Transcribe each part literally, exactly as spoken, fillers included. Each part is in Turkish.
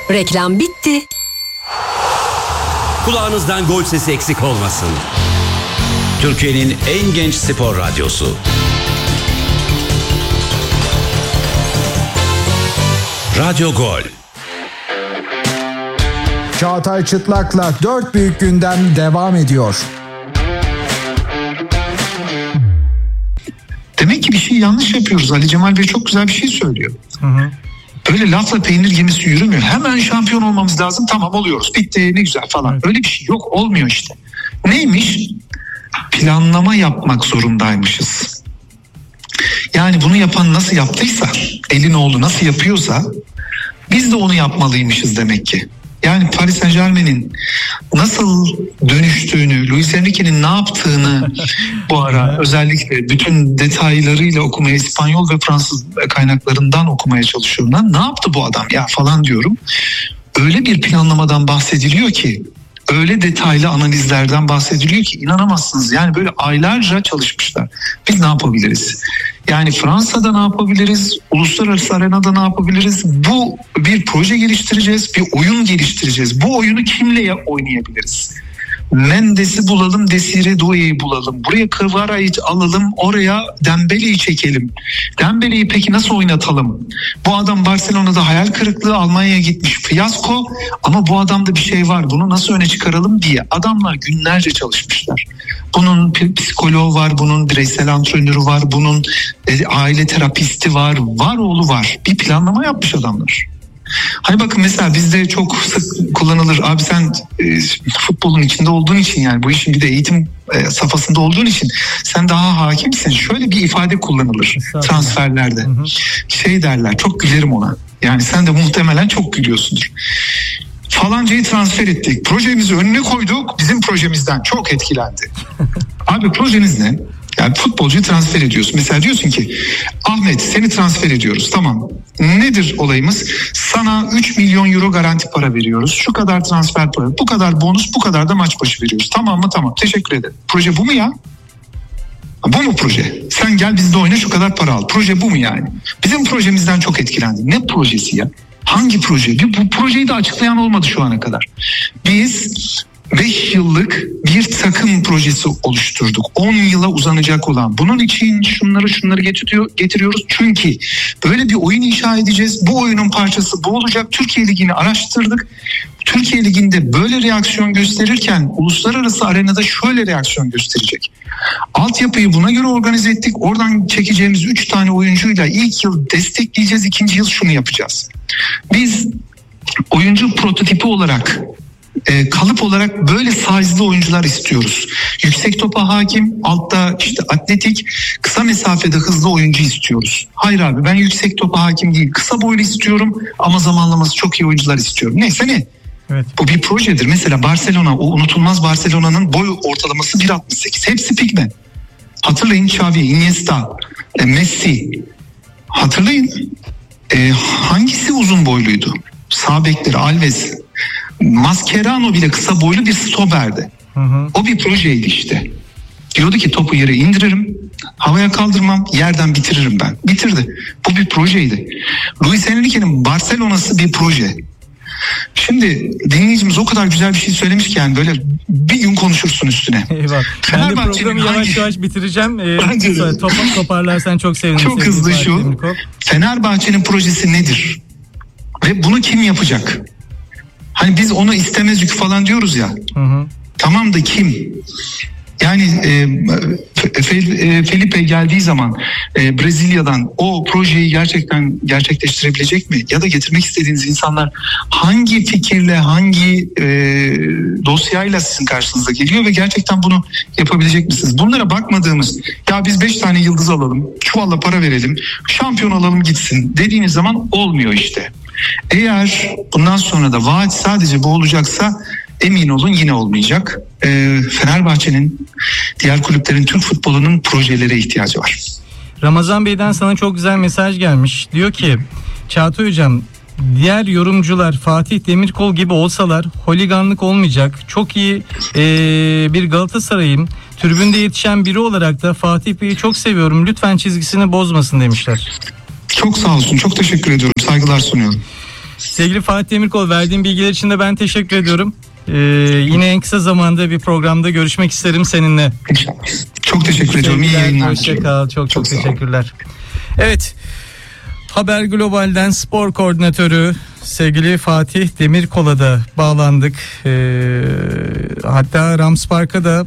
Reklam bitti. Kulağınızdan gol sesi eksik olmasın. Türkiye'nin en genç spor radyosu. Radyo Gol. Çağatay Çıtlak'la dört büyük gündem devam ediyor. Demek ki bir şey yanlış yapıyoruz. Ali Cemal Bey çok güzel bir şey söylüyor. Hı hı. Böyle lafla peynir gemisi yürümüyor. Hemen şampiyon olmamız lazım. Tamam oluyoruz. Bitti ne güzel falan. Evet. Öyle bir şey yok. Olmuyor işte. Neymiş? Planlama yapmak zorundaymışız. Yani bunu yapan nasıl yaptıysa, Elinoğlu nasıl yapıyorsa biz de onu yapmalıymışız demek ki. Yani Paris Saint-Germain'in nasıl dönüştüğünü, Luis Enrique'nin ne yaptığını bu ara özellikle bütün detaylarıyla okumaya, İspanyol ve Fransız kaynaklarından okumaya çalışıyorum. Lan ne yaptı bu adam ya falan diyorum. Öyle bir planlamadan bahsediliyor ki, öyle detaylı analizlerden bahsediliyor ki inanamazsınız. Yani böyle aylarca çalışmışlar. Biz ne yapabiliriz? Yani Fransa'da ne yapabiliriz? Uluslararası arenada ne yapabiliriz? Bu bir proje geliştireceğiz, bir oyun geliştireceğiz. Bu oyunu kimle oynayabiliriz? Mendes'i bulalım, Desire Doué'yi bulalım. Buraya Kvara'yı alalım, oraya Dembele'yi çekelim. Dembele'yi peki nasıl oynatalım? Bu adam Barcelona'da hayal kırıklığı, Almanya'ya gitmiş fiyasko ama bu adamda bir şey var. Bunu nasıl öne çıkaralım diye adamlar günlerce çalışmışlar. Bunun psikoloğu var, bunun bireysel antrenörü var, bunun e, aile terapisti var, var oğlu var. Bir planlama yapmış adamlar. Hani bakın mesela bizde çok sık kullanılır. Abi sen e, futbolun içinde olduğun için, yani bu işin bir de eğitim e, safhasında olduğun için sen daha hakimsin. Şöyle bir ifade kullanılır transferlerde. Hı hı. Şey derler, çok gülerim ona. Yani sen de muhtemelen çok gülüyorsundur. Falancayı transfer ettik. Projemizi önüne koyduk. Bizim projemizden çok etkilendi. Abi projeniz ne? Yani futbolcuyu transfer ediyorsun. Mesela diyorsun ki Ahmet seni transfer ediyoruz. Tamam. Nedir olayımız? Sana üç milyon euro garanti para veriyoruz. Şu kadar transfer para, bu kadar bonus, bu kadar da maç başı veriyoruz. Tamam mı? Tamam. Teşekkür ederim. Proje bu mu ya? Bu mu proje? Sen gel bizde oyna, şu kadar para al. Proje bu mu yani? Bizim projemizden çok etkilendi. Ne projesi ya? Hangi proje? Bir, bu projeyi de açıklayan olmadı şu ana kadar. Biz beş yıllık bir takım projesi oluşturduk. on yıla uzanacak olan. Bunun için şunları şunları getiriyor, getiriyoruz. Çünkü böyle bir oyun inşa edeceğiz. Bu oyunun parçası bu olacak. Türkiye Ligi'ni araştırdık. Türkiye Ligi'nde böyle reaksiyon gösterirken uluslararası arenada şöyle reaksiyon gösterecek. Altyapıyı buna göre organize ettik. Oradan çekeceğimiz üç tane oyuncuyla ilk yıl destekleyeceğiz. İkinci yıl şunu yapacağız. Biz oyuncu prototipi olarak, E, kalıp olarak böyle size'lı oyuncular istiyoruz. Yüksek topa hakim, altta işte atletik, kısa mesafede hızlı oyuncu istiyoruz. Hayır abi, ben yüksek topa hakim değil, kısa boylu istiyorum ama zamanlaması çok iyi oyuncular istiyorum. Neyse ne? Evet. Bu bir projedir. Mesela Barcelona, o unutulmaz Barcelona'nın boy ortalaması bir altmış sekiz. Hepsi pigme. Hatırlayın Xavi, Iniesta, e, Messi. Hatırlayın. E, hangisi uzun boyluydu? Sağ bekleri Alves. Mascherano bile kısa boylu bir stoperdi. Hı hı. O bir projeydi işte. Diyordu ki topu yere indiririm, havaya kaldırmam, yerden bitiririm ben. Bitirdi. Bu bir projeydi. Luis Enrique'nin Barcelona'sı bir proje. Şimdi dinleyicimiz o kadar güzel bir şey söylemiş ki yani böyle bir gün konuşursun üstüne. Eyvah. Ben de programı yavaş hangi... yavaş bitireceğim. Ee, top, toparlarsan çok sevinirim. Çok hızlı şu. Fenerbahçe'nin projesi nedir? Ve bunu kim yapacak? Hani biz onu istemezdik falan diyoruz ya. Hı hı. Tamam da kim? Yani e, Felipe geldiği zaman e, Brezilya'dan o projeyi gerçekten gerçekleştirebilecek mi? Ya da getirmek istediğiniz insanlar hangi fikirle, hangi e, dosyayla sizin karşınıza geliyor ve gerçekten bunu yapabilecek misiniz? Bunlara bakmadığımız, ya biz beş tane yıldız alalım, çuvalla para verelim, şampiyon alalım gitsin dediğiniz zaman olmuyor işte. Eğer bundan sonra da vaat sadece bu olacaksa emin olun yine olmayacak. Ee, Fenerbahçe'nin, diğer kulüplerin, Türk futbolunun projelere ihtiyacı var. Ramazan Bey'den sana çok güzel mesaj gelmiş. Diyor ki Çağatay Hocam, diğer yorumcular Fatih Demirkol gibi olsalar holiganlık olmayacak. Çok iyi ee, bir Galatasaray'ın tribünde yetişen biri olarak da Fatih Bey'i çok seviyorum. Lütfen çizgisini bozmasın demişler. Çok sağ olsun. Çok teşekkür ediyorum. Saygılar sunuyorum. Sevgili Fatih Demirkol, verdiğin bilgiler için de ben teşekkür ediyorum. Ee, yine en kısa zamanda bir programda görüşmek isterim seninle. Çok teşekkür ediyorum. İyi yayınlar. Hoşçakal. Çok çok, Çok sağ ol. teşekkürler. Evet. Haber Global'den spor koordinatörü sevgili Fatih Demirkol'a da bağlandık. Ee, hatta Rams Park'a da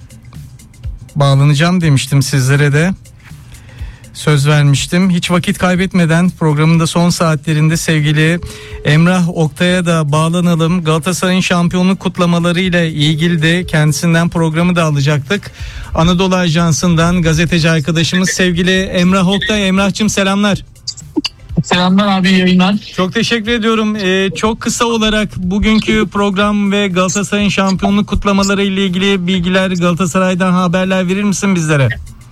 bağlanacağım demiştim sizlere de. Söz vermiştim. Hiç vakit kaybetmeden programın da son saatlerinde sevgili Emrah Oktay'a da bağlanalım. Galatasaray'ın şampiyonluk kutlamaları ile ilgili de kendisinden programı da alacaktık. Anadolu Ajansı'ndan gazeteci arkadaşımız sevgili Emrah Oktay. Emrah'cığım selamlar. Selamlar abi, yayınlar. Çok teşekkür ediyorum. Ee, çok kısa olarak bugünkü program ve Galatasaray'ın şampiyonluk kutlamaları ile ilgili bilgiler, Galatasaray'dan haberler verir misin bizlere?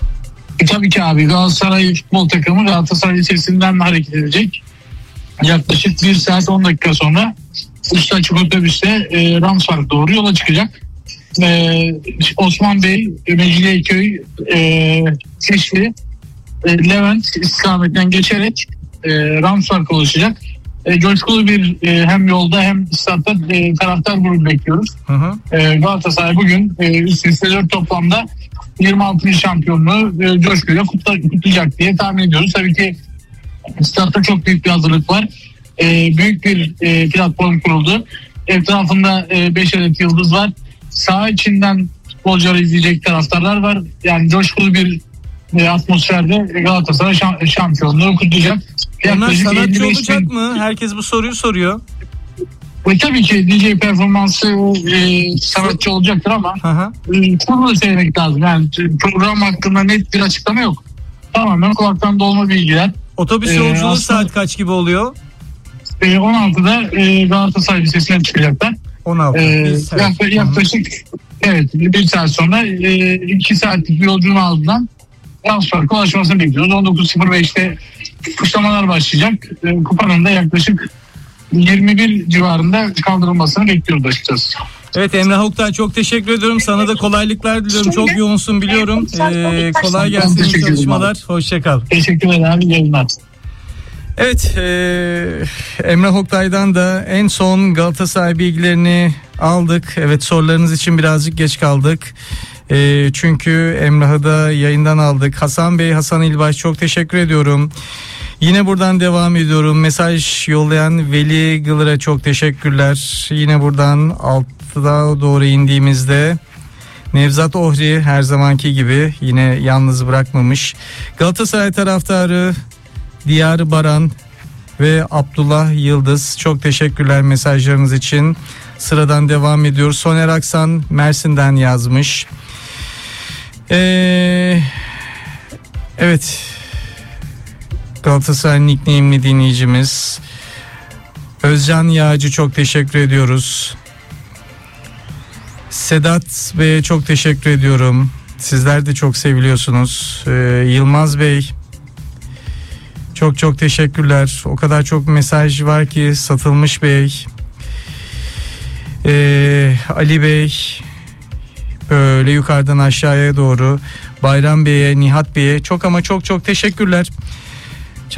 E, tabii ki abi, Galatasaray futbol takımı Galatasaray Lisesi'nden hareket edecek. Yaklaşık bir saat on dakika sonra üstü açık otobüste e, Rams Park doğru yola çıkacak. E, Osman Bey, Mecidiyeköy, e, Şişli, e, Levent istikametten geçerek e, Rams Park'a ulaşacak. E, coşkulu bir e, hem yolda hem statta e, taraftar grubu bekliyoruz. Hı hı. E, Galatasaray bugün e, üst üste dört toplamda yirmi altıncı şampiyonluğu e, coşkuyla kutla, kutlayacak diye tahmin ediyoruz. Tabii ki statta çok büyük bir hazırlık var. E, büyük bir e, platform kuruldu. Etrafında beş e, adet yıldız var. Saha içinden futbolcuları izleyecek taraftarlar var. Yani coşkulu bir e, atmosferde Galatasaray şam, şampiyonluğu kutlayacak. Onlar sanatçı olacak bin... mı? Herkes bu soruyu soruyor. Ve tabii ki D J performansı e, sanatçı olacaktır ama e, bunu da söylemek lazım. Yani program hakkında net bir açıklama yok. Tamamen kulaktan dolma bilgiler. Otobüs yolculuğu e, aslında, saat kaç gibi oluyor? E, on altıda e, Galatasaray Lisesi'ne çıkacaklar. on altı. E, yaklaşık, yaklaşık evet bir saat sonra e, iki saatlik bir yolculuğun ardından Rams Park'a ulaşmasını bekliyoruz. on dokuz sıfır beşte kuşlamalar başlayacak. E, kupanın da yaklaşık yirmi bir civarında kaldırılmasını bekliyoruz açıkçası. Evet Emrah Oktay, çok teşekkür ediyorum. Sana da kolaylıklar diliyorum. Çok yoğunsun biliyorum. Ee, kolay gelsin iyi çalışmalar. Hoşçakal. Teşekkür ederim abi. Yayınlar. Evet e, Emrah Oktay'dan da en son Galatasaray bilgilerini aldık. Evet, sorularınız için birazcık geç kaldık. E, çünkü Emrah'ı da yayından aldık. Hasan Bey, Hasan İlbaş, çok teşekkür ediyorum. Yine buradan devam ediyorum. Mesaj yollayan Veli Gılır'a çok teşekkürler. Yine buradan altıda doğru indiğimizde Nevzat Ohri her zamanki gibi yine yalnız bırakmamış. Galatasaray taraftarı Diyar Baran ve Abdullah Yıldız, çok teşekkürler mesajlarınız için. Sıradan devam ediyoruz. Soner Aksan Mersin'den yazmış. Ee, evet. Galatasaray nickname'li dinleyicimiz Özcan Yağcı, çok teşekkür ediyoruz. Sedat Bey'e çok teşekkür ediyorum. Sizler de çok seviliyorsunuz. Ee, Yılmaz Bey, çok çok teşekkürler. O kadar çok mesaj var ki. Satılmış Bey, ee, Ali Bey, böyle yukarıdan aşağıya doğru Bayram Bey'e, Nihat Bey'e çok ama çok çok teşekkürler.